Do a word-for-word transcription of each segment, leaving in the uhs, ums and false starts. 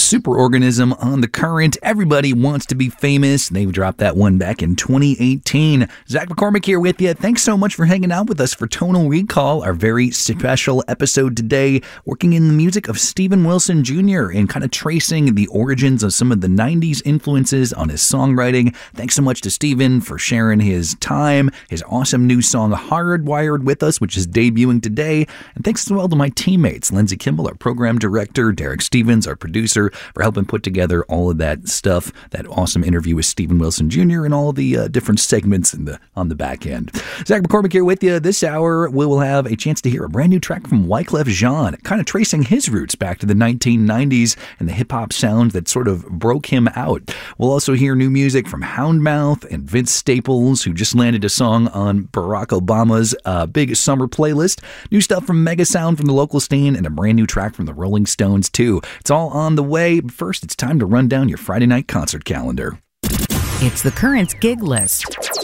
Superorganism on The Current. Everybody Wants to Be Famous. They dropped that one back in twenty eighteen. Zach McCormick here with you. Thanks so much for hanging out with us for Tonal Recall, our very special episode today, working in the music of Steven Wilson Junior and kind of tracing the origins of some of the nineties influences on his songwriting. Thanks so much to Steven for sharing his time, his awesome new song Hardwired with us, which is debuting today. And thanks as well to my teammates, Lindsay Kimball, our program director, Derek Stevens, our producer, for helping put together all of that stuff, that awesome interview with Steven Wilson Junior and all of the uh, different segments in the on the back end. Zach McCormick here with you. This hour, we will have a chance to hear a brand new track from Wyclef Jean, kind of tracing his roots back to the nineteen nineties and the hip-hop sound that sort of broke him out. We'll also hear new music from Houndmouth and Vince Staples, who just landed a song on Barack Obama's uh, big summer playlist. New stuff from Mega Sound from the local scene and a brand new track from the Rolling Stones, too. It's all on the way. But first, it's time to run down your Friday night concert calendar. It's The Current's gig list.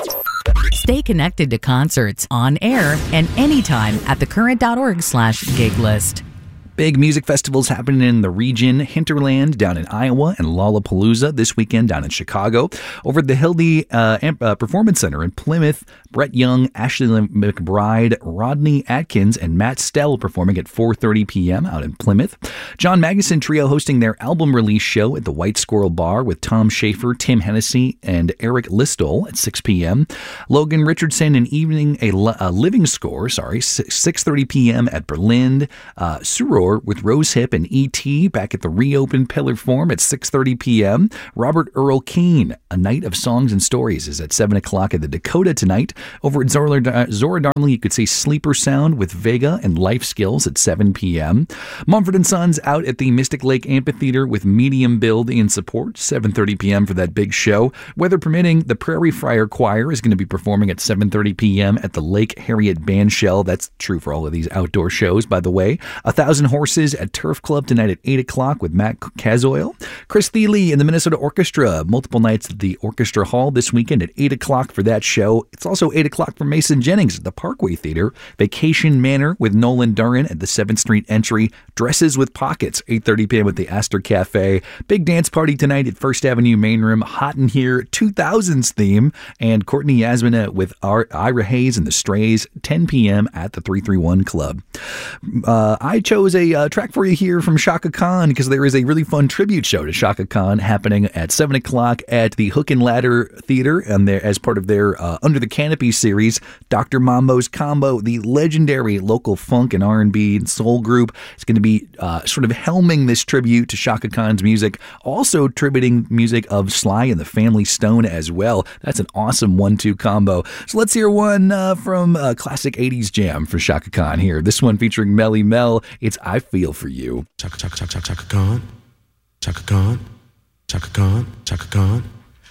Stay connected to concerts on air and anytime at thecurrent.org slash gig list. Big music festivals happening in the region. Hinterland down in Iowa and Lollapalooza this weekend down in Chicago. Over at the Hildy uh, Amp, uh, Performance Center in Plymouth, Brett Young, Ashley McBride, Rodney Atkins, and Matt Stell performing at four thirty p.m. out in Plymouth. John Magnuson Trio hosting their album release show at the White Squirrel Bar with Tom Schaefer, Tim Hennessy, and Eric Listol at six p.m. Logan Richardson and Evening a, a Living Score, sorry, six thirty p.m. at Berlin. Uh, Suror with Rose Hip and E T back at the reopened Pillar Form at six thirty p.m. Robert Earl Keen, A Night of Songs and Stories, is at seven o'clock at the Dakota tonight. Over at Zora, Zora Darling, you could see Sleeper Sound with Vega and Life Skills at seven p.m. Mumford and Sons out at the Mystic Lake Amphitheater with Medium Build in support, seven thirty p.m. for that big show. Weather permitting, the Prairie Friar Choir is going to be performing at seven thirty p.m. at the Lake Harriet Bandshell. That's true for all of these outdoor shows, by the way. A Thousand Horses at Turf Club tonight at eight o'clock with Matt Cazoil. Chris Thiele and the Minnesota Orchestra, multiple nights at the Orchestra Hall this weekend at eight o'clock for that show. It's also eight o'clock for Mason Jennings at the Parkway Theater. Vacation Manor with Nolan Duran at the seventh Street Entry. Dresses with Pockets, eight thirty p.m. at the Astor Cafe. Big dance party tonight at First Avenue Main Room. Hot in Here, two thousands theme. And Courtney Yasmina with Ar- Ira Hayes and the Strays, ten p.m. at the three thirty-one Club. Uh, I chose a uh, track for you here from Chaka Khan because there is a really fun tribute show to Chaka Khan happening at seven o'clock at the Hook and Ladder Theater, and there as part of their uh, Under the Canopy series. Doctor Mambo's Combo, the legendary local funk and R and B and soul group, is going to be uh, sort of helming this tribute to Chaka Khan's music, also tributing music of Sly and the Family Stone as well. That's an awesome one two combo. So let's hear one uh, from a classic eighties jam for Chaka Khan here. This one featuring Melly Mel. It's I Feel For You. Chaka Chaka Chaka Chaka Khan, Chaka Khan, Chaka Khan, Chaka Khan.